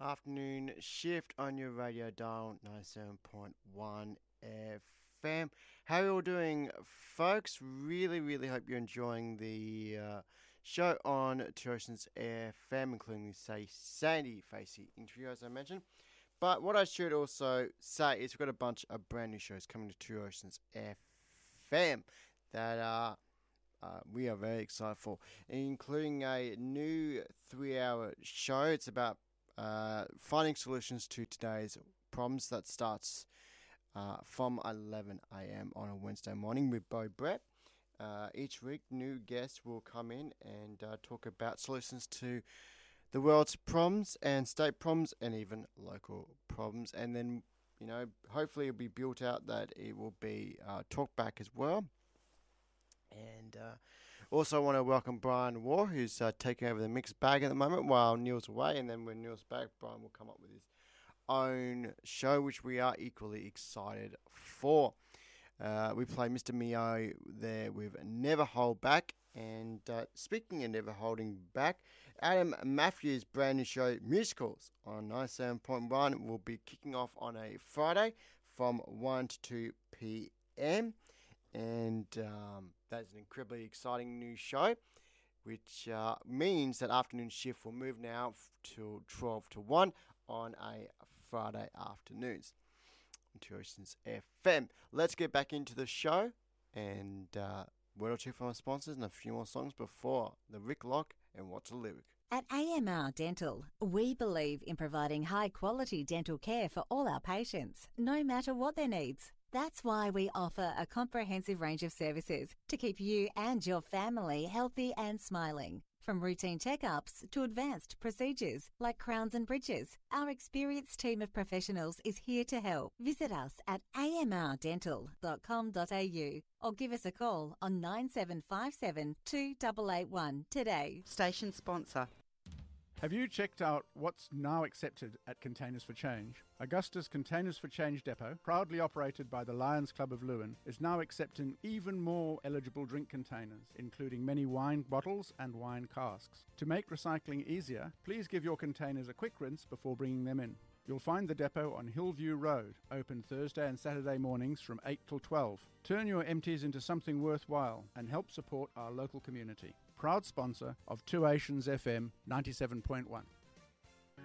Afternoon shift on your radio dial 97.1 FM. How are you all doing, folks? Really hope you're enjoying the show on Two Oceans FM, including the Sandy Facey interview, as I mentioned. But what I should also say is we've got a bunch of brand new shows coming to Two Oceans FM that we are very excited for, including a new 3-hour show. It's about finding solutions to today's problems that starts from 11 a.m. on a Wednesday morning with Bo Brett. Each week, new guests will come in and talk about solutions to the world's problems and state problems and even local problems. And then, hopefully it'll be built out that it will be talk back as well. And also want to welcome Brian Waugh, who's taking over the mixed bag at the moment while Neil's away. And then when Neil's back, Brian will come up with his own show, which we are equally excited for. We play Mr. Mio there with Never Hold Back. And speaking of never holding back, Adam Matthews' brand new show, Musicals, on 97.1 will be kicking off on a Friday from 1 to 2 p.m. And that's an incredibly exciting new show, which means that afternoon shift will move now till 12 to 1 on a Friday afternoons on Two Oceans FM. Let's get back into the show and word or two from our sponsors and a few more songs before the Rick Lock and What's a Lyric. At AMR Dental, we believe in providing high-quality dental care for all our patients, no matter what their needs. That's why we offer a comprehensive range of services to keep you and your family healthy and smiling. From routine checkups to advanced procedures like crowns and bridges, our experienced team of professionals is here to help. Visit us at amrdental.com.au or give us a call on 9757 2881 today. Station sponsor. Have you checked out what's now accepted at Containers for Change? Augusta's Containers for Change depot, proudly operated by the Lions Club of Lewin, is now accepting even more eligible drink containers, including many wine bottles and wine casks. To make recycling easier, please give your containers a quick rinse before bringing them in. You'll find the depot on Hillview Road, open Thursday and Saturday mornings from 8 till 12. Turn your empties into something worthwhile and help support our local community. Proud sponsor of Two Oceans FM 97.1.